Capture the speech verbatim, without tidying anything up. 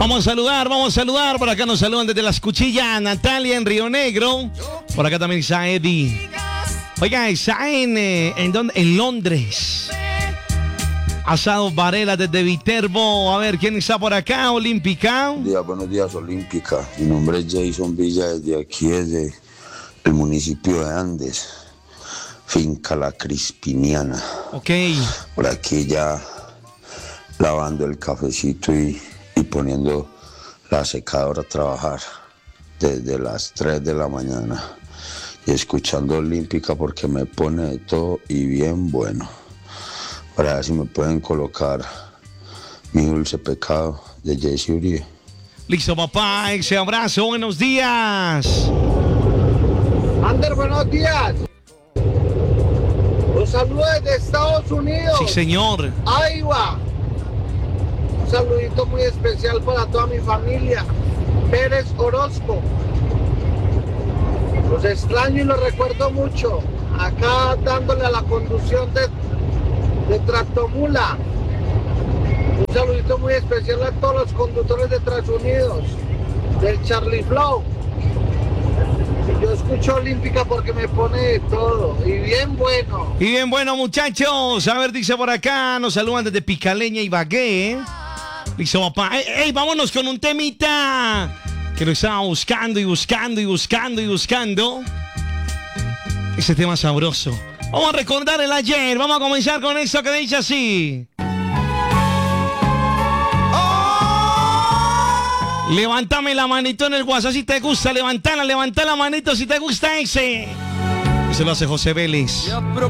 Vamos a saludar, vamos a saludar. Por acá nos saludan desde Las Cuchillas, Natalia en Río Negro. Por acá también está Eddie. Oiga, está en, eh, ¿en dónde? En Londres. Asado Varela desde Viterbo. A ver, ¿quién está por acá? Olímpica. Buenos días, buenos días, Olímpica. Mi nombre es Jason Villa, desde aquí, desde el municipio de Andes, finca La Crispiniana. Ok. Por aquí ya lavando el cafecito y, y poniendo la secadora a trabajar desde las tres de la mañana. Y escuchando Olímpica porque me pone de todo y bien bueno. Para ver si me pueden colocar Mi Dulce Pecado de Jesse Uribe. Listo, papá. Ese abrazo. Buenos días. Ander, buenos días. Un saludo desde Estados Unidos. Sí, señor. Ahí va. Un saludito muy especial para toda mi familia. Pérez Orozco. Los extraño y los recuerdo mucho. Acá dándole a la conducción de, de Tractomula. Un saludito muy especial a todos los conductores de Transunidos, del Charlie Flow. Yo escucho Olímpica porque me pone de todo. Y bien bueno. Y bien bueno, muchachos. A ver, dice por acá. Nos saludan desde Picaleña y Bagué. Listo, papá. Ey, ey, vámonos con un temita que lo estaba buscando y buscando y buscando y buscando. Ese tema sabroso. Vamos a recordar el ayer. Vamos a comenzar con esto que dice así. Levántame la manito en el WhatsApp si te gusta. Levantala, levanta la manito si te gusta ese. Eso lo hace José Vélez.